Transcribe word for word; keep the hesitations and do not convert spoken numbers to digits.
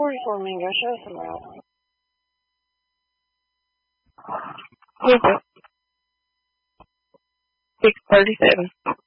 forty-four Mingo, show us some route. Who's it? six thirty-seven.